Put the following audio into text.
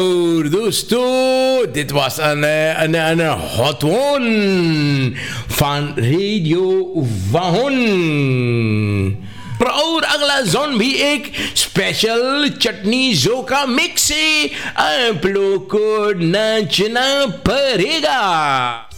Dosto, dit was een hot one van Radio Wahon. और अगला zone भी एक स्पेशल चटनी जो का मिक्स है, आप लोग को नाचना पड़ेगा।